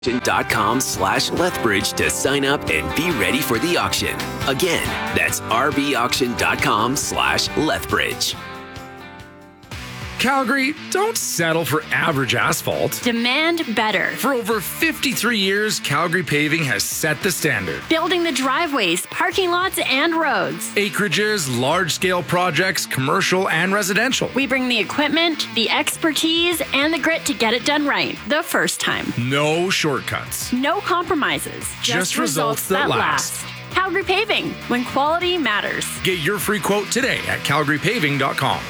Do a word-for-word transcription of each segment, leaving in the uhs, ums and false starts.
dot com slash Lethbridge to sign up and be ready for the auction. Again, that's r b auction dot com slash Lethbridge. Calgary, don't settle for average asphalt. Demand better. For over fifty-three years, Calgary Paving has set the standard. Building the driveways, parking lots, and roads. Acreages, large-scale projects, commercial and residential. We bring the equipment, the expertise, and the grit to get it done right the first time. No shortcuts. No compromises. Just, Just results, results that, that last. last. Calgary Paving, when quality matters. Get your free quote today at calgary paving dot com.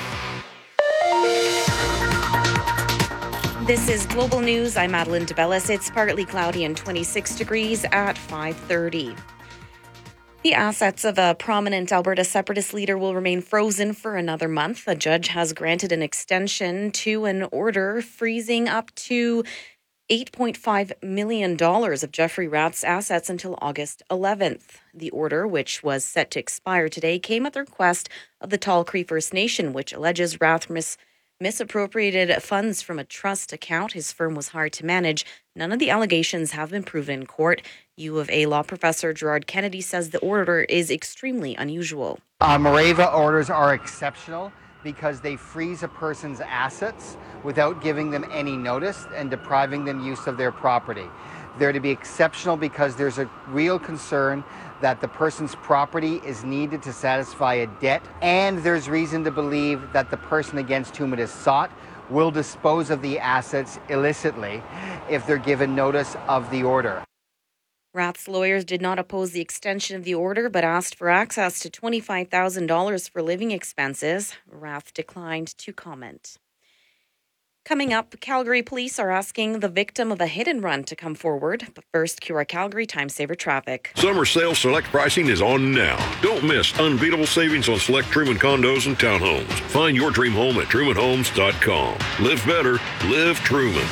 This is Global News. I'm Madeline DeBellis. It's partly cloudy and twenty-six degrees at five thirty. The assets of a prominent Alberta separatist leader will remain frozen for another month. A judge has granted an extension to an order freezing up to eight point five million dollars of Jeffrey Rath's assets until August eleventh. The order, which was set to expire today, came at the request of the Tall Cree First Nation, which alleges Rath mis- misappropriated funds from a trust account his firm was hired to manage. None of the allegations have been proven in court. U of A law professor Gerard Kennedy says the order is extremely unusual. Uh, Mareva orders are exceptional because they freeze a person's assets without giving them any notice and depriving them use of their property. They're to be exceptional because there's a real concern that the person's property is needed to satisfy a debt, and there's reason to believe that the person against whom it is sought will dispose of the assets illicitly if they're given notice of the order. Rath's lawyers did not oppose the extension of the order, but asked for access to twenty-five thousand dollars for living expenses. Rath declined to comment. Coming up, Calgary police are asking the victim of a hit and run to come forward. But first, Q R Calgary Time Saver Traffic. Summer sale select pricing is on now. Don't miss unbeatable savings on select Truman condos and townhomes. Find your dream home at truman homes dot com. Live better. Live Truman.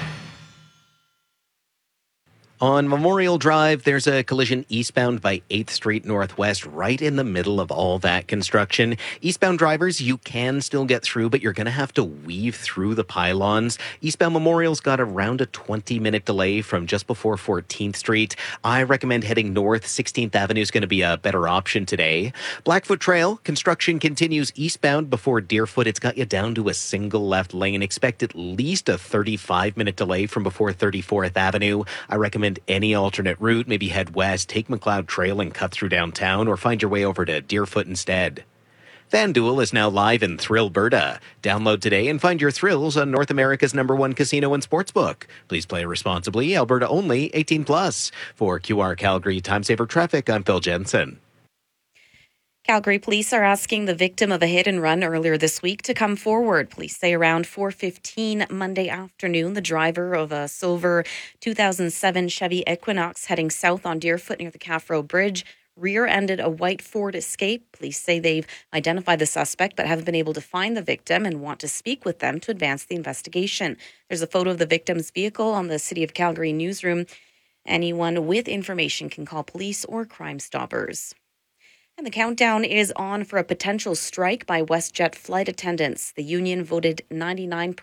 On Memorial Drive, there's a collision eastbound by eighth Street Northwest, right in the middle of all that construction. Eastbound drivers, you can still get through, but you're going to have to weave through the pylons. Eastbound Memorial's got around a twenty-minute delay from just before fourteenth Street. I recommend heading north. sixteenth Avenue is going to be a better option today. Blackfoot Trail, construction continues eastbound before Deerfoot. It's got you down to a single left lane. Expect at least a thirty-five minute delay from before thirty-fourth Avenue. I recommend any alternate route. Maybe head west, take McLeod Trail and cut through downtown, or find your way over to Deerfoot instead. FanDuel is now live in Thrillberta. Download today and find your thrills on North America's number one casino and sportsbook. Please play responsibly. Alberta only, eighteen plus. For Q R Calgary Time Saver Traffic, I'm Phil Jensen. Calgary police are asking the victim of a hit and run earlier this week to come forward. Police say around four fifteen Monday afternoon, the driver of a silver two thousand seven Chevy Equinox heading south on Deerfoot near the Calf Road Bridge rear-ended a white Ford Escape. Police say they've identified the suspect but haven't been able to find the victim and want to speak with them to advance the investigation. There's a photo of the victim's vehicle on the City of Calgary newsroom. Anyone with information can call police or Crime Stoppers. And the countdown is on for a potential strike by WestJet flight attendants. The union voted ninety-nine